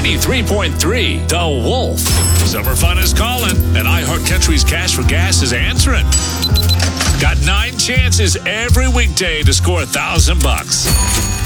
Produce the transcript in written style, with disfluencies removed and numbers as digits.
93.3 The Wolf. Summer fun is calling, and iHeart Country's Cash for Gas is answering. Got 9 chances every weekday to score $1,000.